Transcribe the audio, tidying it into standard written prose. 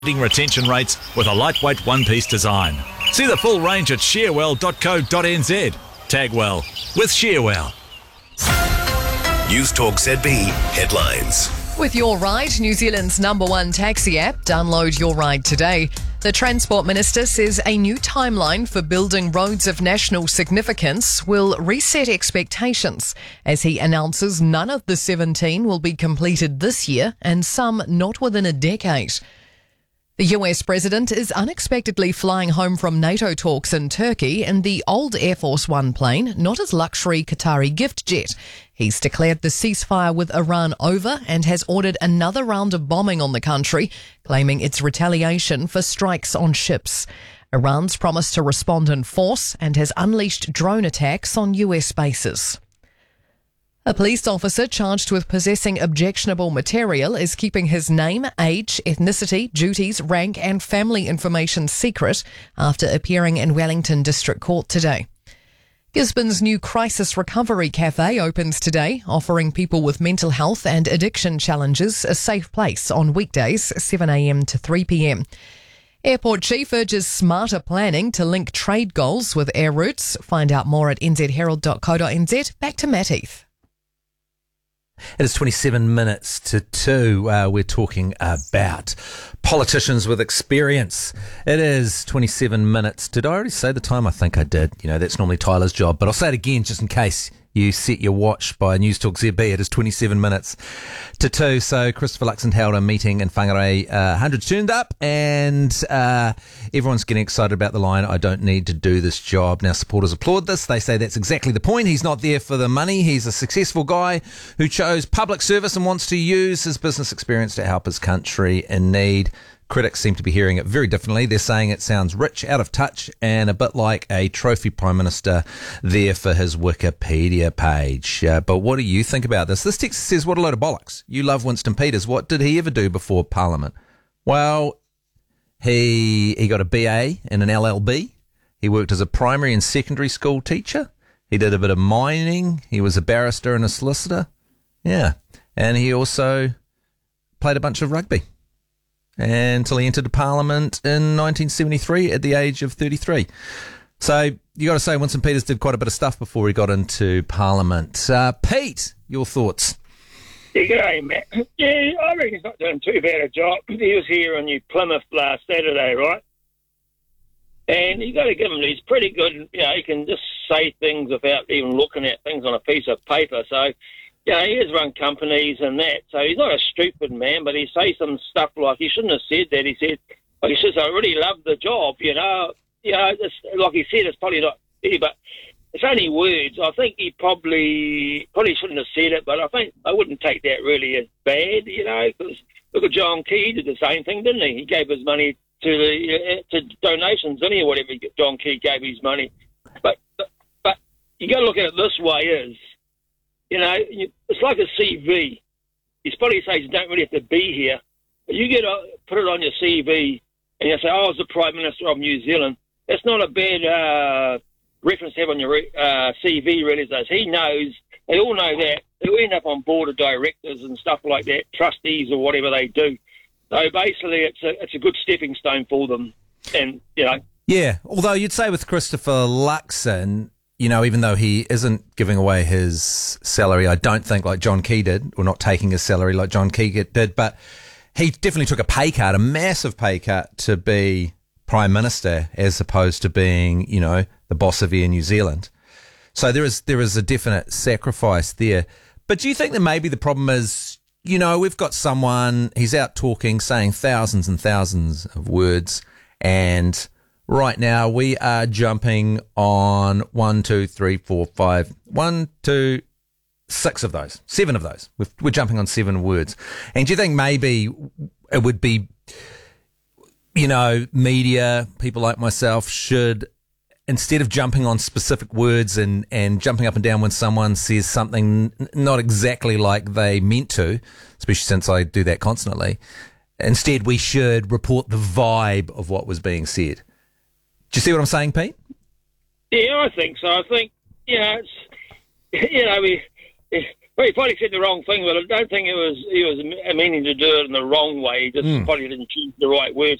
retention rates with a lightweight one-piece design. See the full range at shearwell.co.nz. Tag well with Shearwell. News Talk ZB headlines. With Your Ride, New Zealand's #1 taxi app, download Your Ride today. The Transport Minister says a new timeline for building roads of national significance will reset expectations as he announces none of the 17 will be completed this year and some not within a decade. The US president is unexpectedly flying home from NATO talks in Turkey in the old Air Force One plane, not his luxury Qatari gift jet. He's declared the ceasefire with Iran over and has ordered another round of bombing on the country, claiming it's retaliation for strikes on ships. Iran's promised to respond in force and has unleashed drone attacks on US bases. A police officer charged with possessing objectionable material is keeping his name, age, ethnicity, duties, rank and family information secret after appearing in Wellington District Court today. Gisborne's new Crisis Recovery Cafe opens today, offering people with mental health and addiction challenges a safe place on weekdays 7am to 3pm. Airport Chief urges smarter planning to link trade goals with air routes. Find out more at nzherald.co.nz. Back to Matt Heath. It is 27 minutes to 2. We're talking about politicians with experience. It is 27 minutes. Did I already say the time? I think I did. You know, that's normally Tyler's job, but I'll say it again just in case you set your watch by News Talk ZB. It is 27 minutes to 2. So Christopher Luxon held a meeting in Whangarei. 100 turned up and everyone's getting excited about the line, "I don't need to do this job." Now, supporters applaud this. They say that's exactly the point. He's not there for the money. He's a successful guy who chose public service and wants to use his business experience to help his country in need. Critics seem to be hearing it very differently. They're saying it sounds rich, out of touch, and a bit like a trophy prime minister there for his Wikipedia page. But what do you think about this? This text says, what a load of bollocks. You love Winston Peters. What did he ever do before Parliament? Well, he got a BA and an LLB. He worked as a primary and secondary school teacher. He did a bit of mining. He was a barrister and a solicitor. Yeah. And he also played a bunch of rugby until he entered Parliament in 1973 at the age of 33. So you got to say Winston Peters did quite a bit of stuff before he got into Parliament. Pete, your thoughts? Yeah, g'day, Matt. Yeah, I reckon he's not doing too bad a job. He was here in New Plymouth last Saturday, right? And you got to give him, he's pretty good. You know, he can just say things without even looking at things on a piece of paper. So, yeah, he has run companies and that, so he's not a stupid man, but he says some stuff like he shouldn't have said that. He said, I really love the job, you know. It's, like he said, it's probably not me, but it's only words. I think he probably shouldn't have said it, but I think I wouldn't take that really as bad, you know, because look at John Key, he did the same thing, didn't he? He gave his money to donations, didn't he, or whatever John Key gave his money. But you got to look at it this way is, you know, it's like a CV. His probably says you don't really have to be here. But you put it on your CV and you say, I was the Prime Minister of New Zealand. That's not a bad reference to have on your CV, really. Does. He knows, they all know that. They'll end up on board of directors and stuff like that, trustees or whatever they do. So basically it's a good stepping stone for them. And, you know. Yeah, although you'd say with Christopher Luxon, you know, even though he isn't giving away his salary, I don't think like John Key did, or not taking his salary like John Key did, but he definitely took a pay cut, a massive pay cut to be Prime Minister as opposed to being, you know, the boss of Air New Zealand. So there is a definite sacrifice there. But do you think that maybe the problem is, you know, we've got someone, he's out talking, saying thousands and thousands of words, and right now we are jumping on 6 of those, 7 of those. We're jumping on 7 words. And do you think maybe it would be, you know, media, people like myself should, instead of jumping on specific words and jumping up and down when someone says something not exactly like they meant to, especially since I do that constantly, instead we should report the vibe of what was being said. Do you see what I'm saying, Pete? Yeah, I think so. I think, you know, it's, you know, he probably said the wrong thing, but I don't think he was meaning to do it in the wrong way. He just probably didn't choose the right words.